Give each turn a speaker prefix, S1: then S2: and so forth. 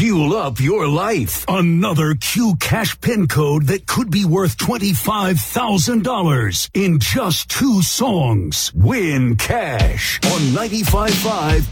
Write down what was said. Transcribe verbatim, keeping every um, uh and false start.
S1: Fuel up your life. Another Q Cash pin code that could be worth twenty-five thousand dollars in just two songs. Win cash on ninety-five point five